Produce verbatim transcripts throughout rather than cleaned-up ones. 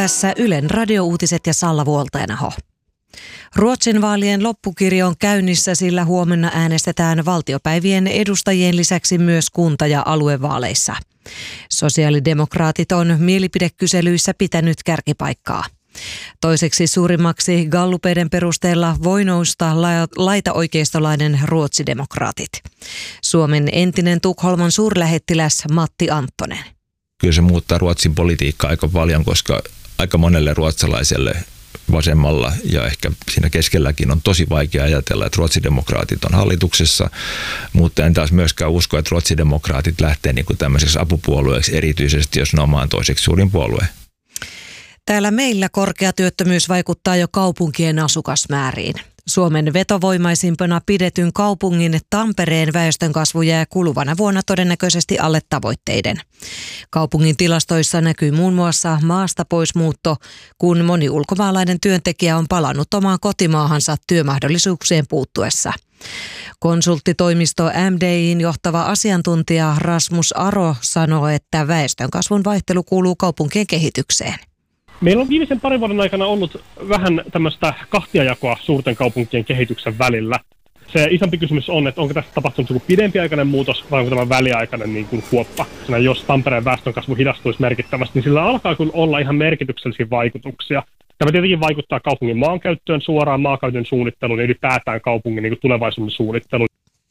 Tässä Ylen radiouutiset ja Salla Vuoltainaho. Ruotsin vaalien loppukirjo on käynnissä, sillä huomenna äänestetään valtiopäivien edustajien lisäksi myös kunta- ja aluevaaleissa. Sosiaalidemokraatit on mielipidekyselyissä pitänyt kärkipaikkaa. Toiseksi suurimmaksi gallupeiden perusteella voi nousta laitaoikeistolainen ruotsidemokraatit. Suomen entinen Tukholman suurlähettiläs Matti Anttonen. Kyllä se muuttaa Ruotsin politiikkaa aika paljon, koska aika monelle ruotsalaiselle vasemmalla ja ehkä siinä keskelläkin on tosi vaikea ajatella, että ruotsidemokraatit on hallituksessa, mutta en taas myöskään usko, että ruotsidemokraatit lähtee niin kuin tämmöiseksi apupuolueeksi, erityisesti jos ne on maan toiseksi suurin puolue. Täällä meillä korkea työttömyys vaikuttaa jo kaupunkien asukasmääriin. Suomen vetovoimaisimpana pidetyn kaupungin Tampereen väestönkasvu jää kuluvana vuonna todennäköisesti alle tavoitteiden. Kaupungin tilastoissa näkyy muun muassa maasta poismuutto, kun moni ulkomaalainen työntekijä on palannut omaan kotimaahansa työmahdollisuuksien puuttuessa. Konsulttitoimisto M D I:n johtava asiantuntija Rasmus Aro sanoo, että väestönkasvun vaihtelu kuuluu kaupunkien kehitykseen. Meillä on viimeisen parin vuoden aikana ollut vähän tämmöistä kahtiajakoa suurten kaupunkien kehityksen välillä. Se isompi kysymys on, että onko tässä tapahtunut joku pidempiaikainen muutos vai onko tämä väliaikainen niin kuin kuoppa. Jos Tampereen väestönkasvu hidastuisi merkittävästi, niin sillä alkaa kyllä olla ihan merkityksellisiä vaikutuksia. Tämä tietenkin vaikuttaa kaupungin maankäyttöön suoraan, maankäytön suunnitteluun ja ylipäätään kaupungin niin kuin tulevaisuuden suunnitteluun.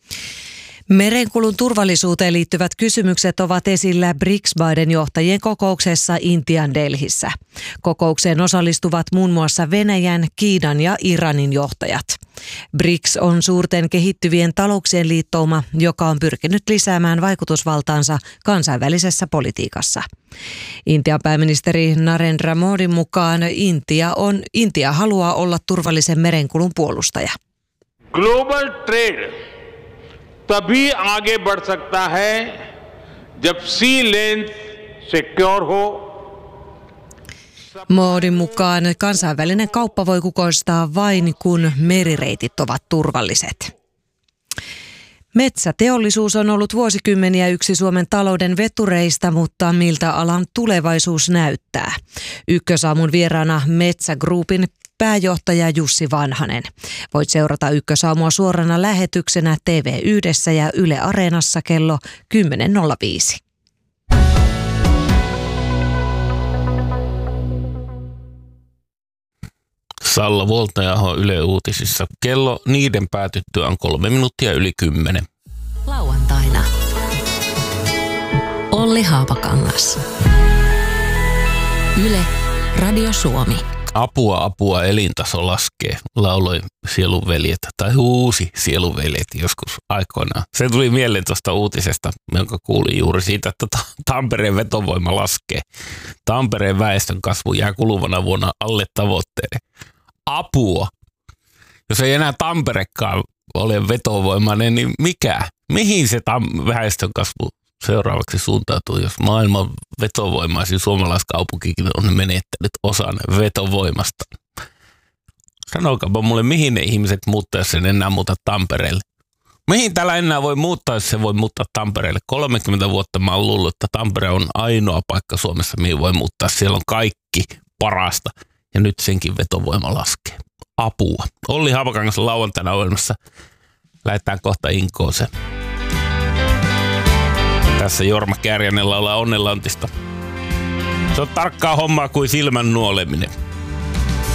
Merenkulun turvallisuuteen liittyvät kysymykset ovat esillä B R I C S-maiden johtajien kokouksessa Intian Delhissä. Kokoukseen osallistuvat muun muassa Venäjän, Kiinan ja Iranin johtajat. B R I C S on suurten kehittyvien talouksien liittouma, joka on pyrkinyt lisäämään vaikutusvaltaansa kansainvälisessä politiikassa. Intian pääministeri Narendra Modin mukaan Intia, on, Intia haluaa olla turvallisen merenkulun puolustaja. Global trade तभी आगे बढ़ सकता है जब सी लेन सिक्योर हो. Modin mukaan kansainvälinen kauppa voi kukoistaa vain, kun merireitit ovat turvalliset. Metsäteollisuus on ollut vuosikymmeniä yksi Suomen talouden vetureista, mutta miltä alan tulevaisuus näyttää? Ykkösaamun vieraana Metsä Groupin pääjohtaja Jussi Vanhanen. Voit seurata Ykkösaamua suorana lähetyksenä T V yhdessä ja Yle Areenassa kello kymmenen nolla viisi. Salla Vuoltainaho Yle Uutisissa. Kello niiden päätyttyä on kolme minuuttia yli kymmenen. Lauantaina. Olli Haapakangas. Yle Radio Suomi. Apua, apua, elintaso laskee, lauloi Sielunveljet, tai huusi Sielunveljet joskus aikoinaan. Se tuli mieleen tuosta uutisesta, jonka kuulin juuri siitä, että Tampereen vetovoima laskee. Tampereen väestönkasvu jää kuluvana vuonna alle tavoitteiden. Apua! Jos ei enää Tamperekaan ole vetovoimainen, niin mikä? Mihin se tam- väestönkasvu seuraavaksi suuntautuu, jos maailman vetovoimaisin suomalaiskaupunkikin on menettänyt osan vetovoimasta? Sanokaapa mulle, mihin ne ihmiset muuttaa, jos sen enää muuta Tampereelle? Mihin täällä enää voi muuttaa, jos se voi muuttaa Tampereelle? kolmekymmentä vuotta mä oon luullut, että Tampere on ainoa paikka Suomessa, mihin voi muuttaa. Siellä on kaikki parasta ja nyt senkin vetovoima laskee. Apua. Olli Haapakangas lauantaina ohjelmassa. Lähdetään kohta Inkooseen. Tässä Jorma Kääriäinen laulaa Onnenlantista. Se on tarkkaa hommaa kuin silmän nuoleminen.